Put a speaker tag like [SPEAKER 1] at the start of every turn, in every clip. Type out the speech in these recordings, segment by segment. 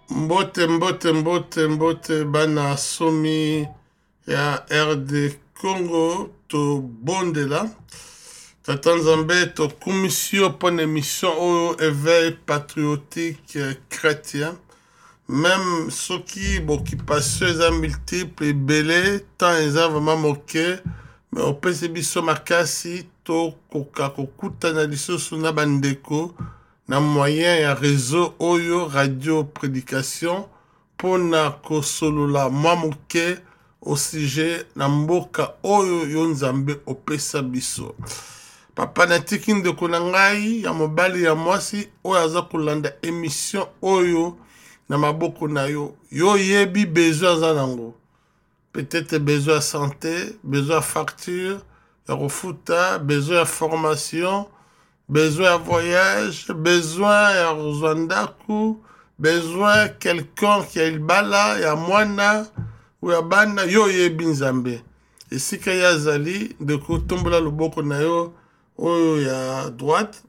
[SPEAKER 1] Mbote bana somi ya RD Congo to bondela tata nzambe to commission pour une émission au éveil patriotique chrétien même ceux qui occupation eza multiple ebele tant eza vraiment moke mais opesi biso makasi to koka kokutana lisusu na bandeko na moyen ya réseau oyo radio prédication pona kosolola mwa moke au sujet na mboka oyo yo nzambe opesa biso papa natiki ndeko na ngai ya mobali ya mwasi oyo aza kolanda émission oyo na maboko na yo yo yebi besoin aza nango peut-être besoin de santé besoin de facture ya kofuta besoin de formation besoin de voyage, besoin de Rwanda, besoin de quelqu'un qui a il bala, ya mwana, ou ya bana, yo ye binzambe. Et si kaya zali, de kotombola loboko na yo, oyo ya droite,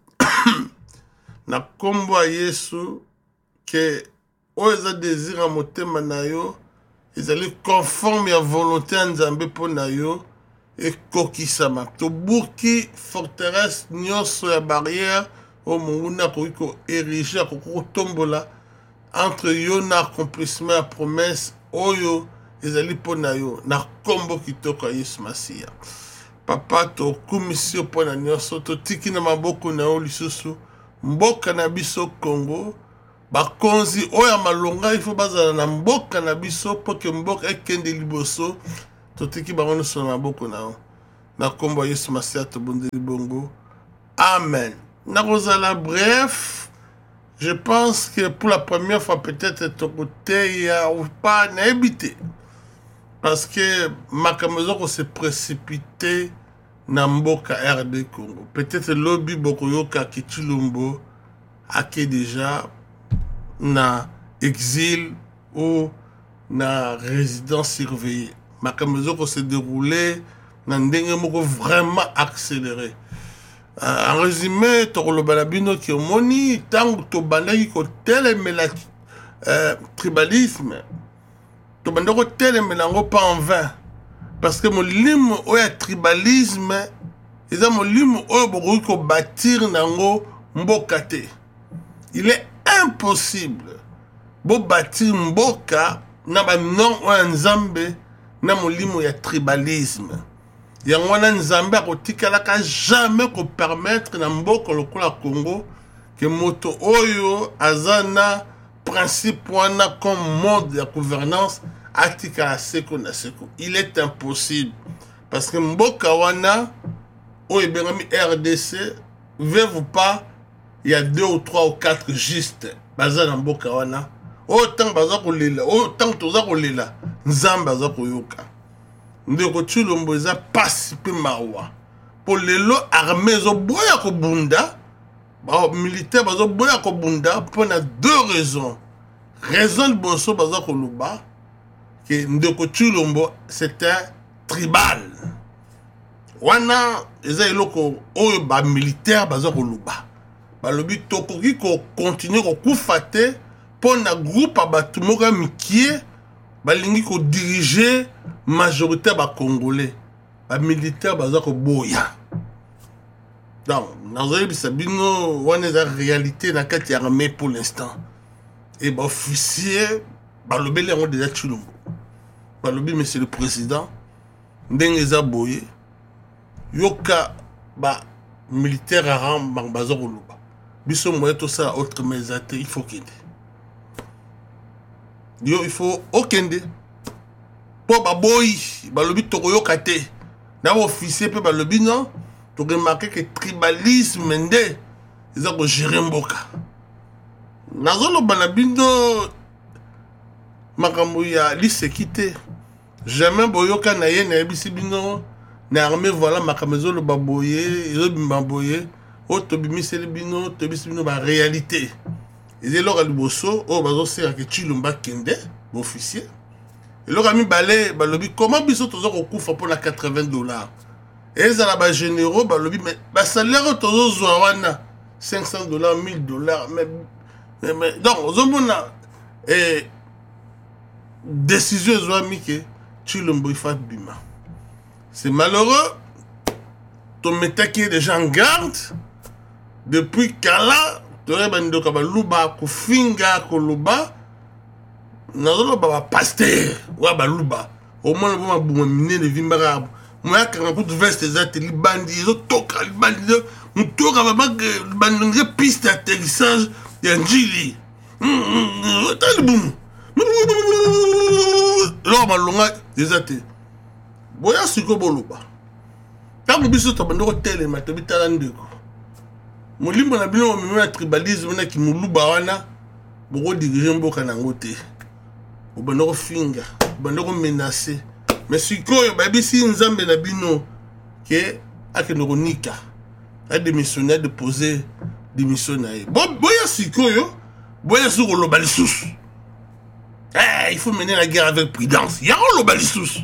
[SPEAKER 1] na kombo a Yesu, que oyo za désir a motema na yo, ezali conforme ya volonté ya nzambe po na yo, et kokisama to burki forteresse nyonso ya barrière o munguna ko ériger ko tombola entre yo na accomplissement ya promesse oyo ezali pona yo na kombo kitoko ya Yesu Masia papa to commission pona nyonso to tiki na maboko na yo lisusu mboka na biso Congo bakonzi oyo malonga il faut bazala na mboka na biso po ke mboka ekende liboso totiki bango sur maboko na na kombo Yesu Masia to bondeli bongo amen na kozala bref je pense que pour la première fois peut-être ton côté ya ou pas na habité parce que makambo ko se précipiter na mboka RD Congo peut-être lobby boko yoka Kitulumbo ake déjà na exil ou na résidence surveillée makambo ko se déroulé na ndenge moko vraiment accéléré en résumé to lo balabino ki omoni tango to bandaki ko telemela tribalisme to bandako telemela ngo pas en vain parce que molimo oya tribalisme eza molimo oyo bokoki ko bâtir nango mboka te il est impossible bo bâtir mboka na ba non oya nzambe na molimo ya tribalisme yango wana nzambe akotikalaka jamais ko permettre na mboka lokola Congo que moto oyo aza na principe wana comme mode de gouvernance atikala seko na seko il est impossible parce que mboka wana oyo bengami RDC veut pas il y a 2 ou 3 ou 4 juste baza na mboka wana autant baza kolela autant toza kolela nzambe aza koyoka ndeko Chilombo eza pasi pe mawa po lelo armée zo boya ko bunda ba militaire bazo boya ko bunda pour na 2 raisons raison de boso baza ko luba que ndeko Chilombo c'était tribal wana eza eloko oyo ba militaire baza ko luba ba lobi tokoki ko continuer ko kufate pour na groupe abatu moka mikie balingi ko diriger majorité ba congolais ba militaire baza ko boya donc nazoyi bisabino wana za réalité na kati ya armée pour l'instant et ba officier ba lobeli ngo déjà Chilombo ba lobi monsieur le président ndenge za boye yoka ba militaire rang baza ko loba biso moye to ça autre mais il faut qu'il yo il faut okende po baboyi balobi tokoyoka te na officier pe balobi non to remarquer que tribalisme nde eza ko gérer mboka nazoloba na bindo makambo ya lisekite jamais boyoka na ye na yebisi bino na armée voilà makambo ezoloba boye ezobimba boye oyo tobimiseli bino tobisi bino ba réalité ezelo liboso oyo bazosera ke Chilombo akende officier eloko mibale balobi comment biso toza kokufa pour la $80 ezala ba généraux balobi mais ba salaire tozozwa wana $500 $1000 mais donc ozomona et décision ezwami ke Tshilombo ifa bima. C'est malheureux. Tometaki déjà en garde depuis kala tore bandoka baluba kufinga koloba nazoloba ba pasteur wa baluba au moins ba buma mine de vimbara moi quand pour veste ezate libandi ezotoka libandi mutoka ba bandi piste d'atterrissage ya njili talibum lo malonga ezate boya siko boluba tango biso tabandoko telema tobitala ndeko molimbo na bino omemi na tribalisme na kimuluba wana boko dirige mboka nango te obandoko finga obandoko menacer mais sikoyo babisi nzambe na bino ke akende konika adémissionner déposer démission na ye boya sikoyo boya siko loba lisusu il faut mener la guerre avec prudence ya loba lisusu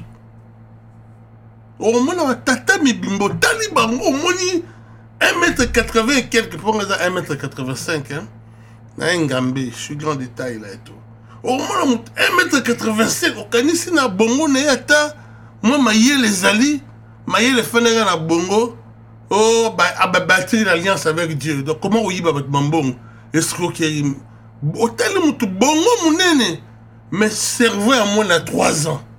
[SPEAKER 1] au moins tata mibimbo tali bango au moins 1m80 et quelques pour 1m85 hein na ngambe je suis grand détail là et tout au moins 1m85 okanisi na bongo na yata moi maye les ali maye les fenega na bongo oh ba bâtir l'alliance avec Dieu donc comment oyiba bat mambongo escroquerie hôtel mutu bongo munene mais cerveau à moins de 3 ans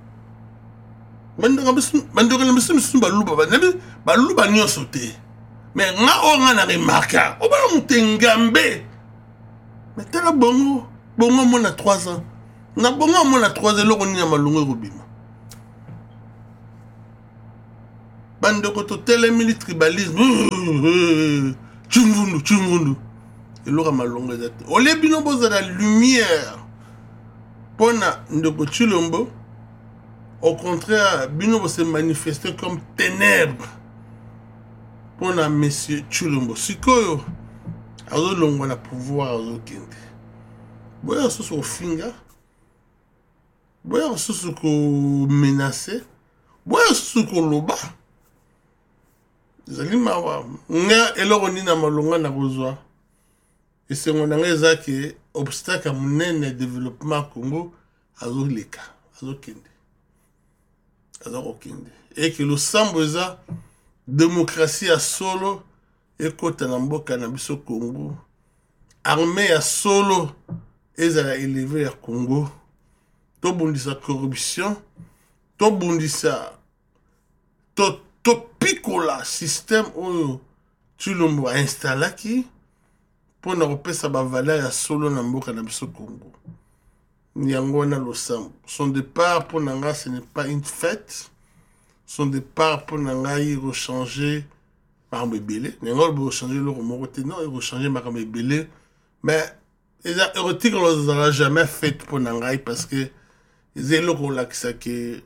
[SPEAKER 1] bandoko na biso misu baluba nyonso te mais nga o nga na remarka o bala mutengambe mais tala bongo mo na 3 ans na bongo mo na 3 ans loko ni na malungu robima bandoko to telemili tribalisme chungundu eloko malungu ezate olebino boza la lumière pona ndoko Tshilombo. Au contraire, Bino se manifester comme ténèbres pour la monsieur Tshilombo. Sikoyo, azo longo na pouvoir azo kende. Boya soso au finga, boya soso ko menacer, boya soso ko loba. Zali mawa, nga eloko ni na malonga na kozwa. Et c'est mon angeza que obstacle à mon développement Congo azo leka, azo kende. Et que le samboza démocratie à solo et kota na mboka na biso Congo armée à solo ezala élevé à Congo to bundisa corruption to bundisa to pikola système oyo Tshilombo a installaki pour na repesa ba valeur ya solo na mboka na biso Congo. Nyangona Losambo. Son départ pour Nanga, ce n'est pas une fête. Son départ pour Nanga, il va changer par Mébélé. Nanga, il va changer le remoroté. Non, il va changer par Mébélé. Mais, les érotiques, on ne l'a jamais fait pour Nanga parce que les éloquents que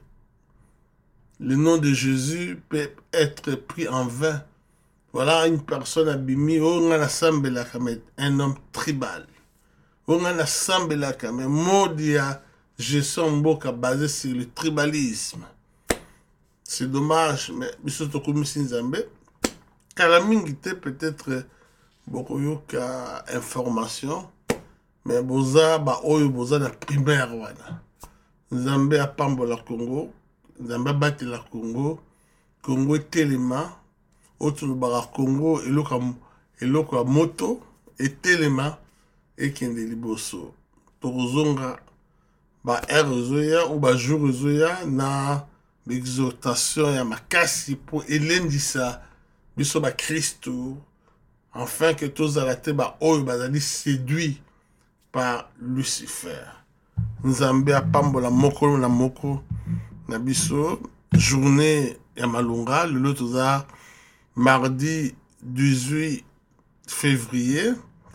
[SPEAKER 1] le nom de Jésus peut être pris en vain. Voilà une personne abîmée. On a un homme tribal. On a assemblé là quand même modia gestion mboka basé sur le tribalisme. C'est dommage mais biso comme Nzambe kalamingi te peut-être beaucoup yoka information mais boza ba oyo boza na primaire wana. Nzambe a pambola Congo, Nzambe bati la Congo telema autre bara Congo eloko moto et telema et kende liboso tozonga ba erozoya ou ba jourzoya na l'exhortation ya makasi pour elendisa biso ba Christo afin que tous alate ba oyo bazali séduit par Lucifer. Nzambe apambola moko na moko na biso journée ya malunga le toza mardi 18 février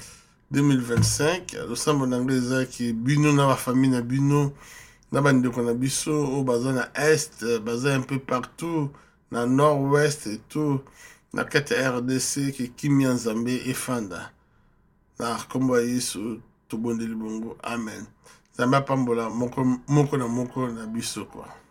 [SPEAKER 1] 2025, le sambo n'anglais qui bino na ma famille na bino na bandeko na biso au bazin na est, bazin un peu partout na nord-ouest et tout na kati RDC qui Kimi Nzambe et Fanda na kombo Yesu to bondeli bongo amen. Zamba pambola moko na biso quoi.